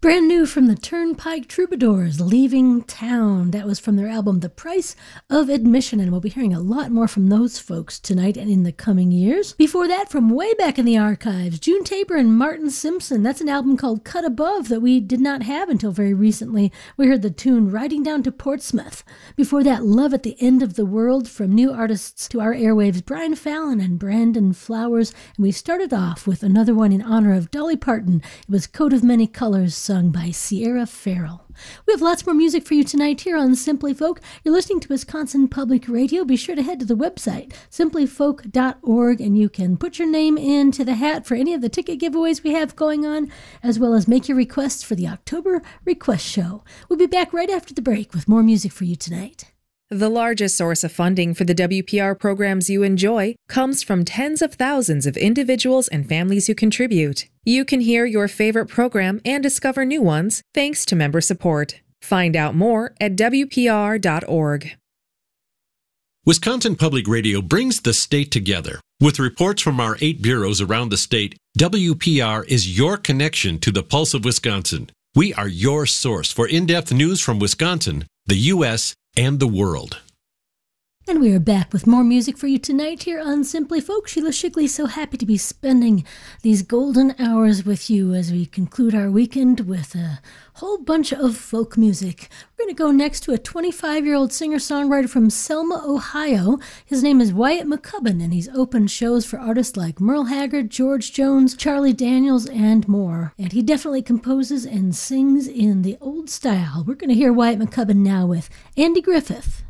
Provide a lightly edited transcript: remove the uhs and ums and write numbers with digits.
Brand new from the Turnpike Troubadours, Leaving Town. That was from their album The Price of Admission, and we'll be hearing a lot more from those folks tonight and in the coming years. Before that, from way back in the archives, June Tabor and Martin Simpson. That's an album called Cut Above that we did not have until very recently. We heard the tune Riding Down to Portsmouth. Before that, Love at the End of the World from new artists to our airwaves, Brian Fallon and Brandon Flowers. And we started off with another one in honor of Dolly Parton. It was Coat of Many Colors, sung by Sierra Farrell. We have lots more music for you tonight here on Simply Folk. You're listening to Wisconsin Public Radio. Be sure to head to the website, simplyfolk.org, and you can put your name into the hat for any of the ticket giveaways we have going on, as well as make your requests for the October Request Show. We'll be back right after the break with more music for you tonight. The largest source of funding for the WPR programs you enjoy comes from tens of thousands of individuals and families who contribute. You can hear your favorite program and discover new ones thanks to member support. Find out more at WPR.org. Wisconsin Public Radio brings the state together. With reports from our 8 bureaus around the state, WPR is your connection to the pulse of Wisconsin. We are your source for in-depth news from Wisconsin, the U.S., and the world. And we are back with more music for you tonight here on Simply Folk. Sheila Shigley, so happy to be spending these golden hours with you as we conclude our weekend with a whole bunch of folk music. We're going to go next to a 25-year-old singer-songwriter from Selma, Ohio. His name is Wyatt McCubbin, and he's opened shows for artists like Merle Haggard, George Jones, Charlie Daniels, and more. And he definitely composes and sings in the old style. We're going to hear Wyatt McCubbin now with Andy Griffith.